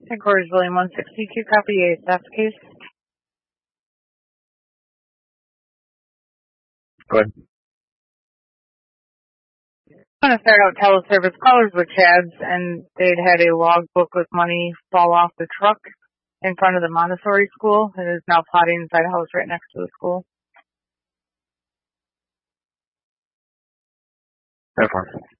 Headquarters William 162, copy A. That's the case. Go ahead. I'm going to start out teleservice callers with Chads, and they'd had a logbook with money fall off the truck in front of the Montessori school. It is now plotting inside a house right next to the school. Have fun.